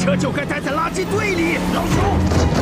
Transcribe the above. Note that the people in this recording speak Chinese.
车就该待在垃圾堆里，老鼠。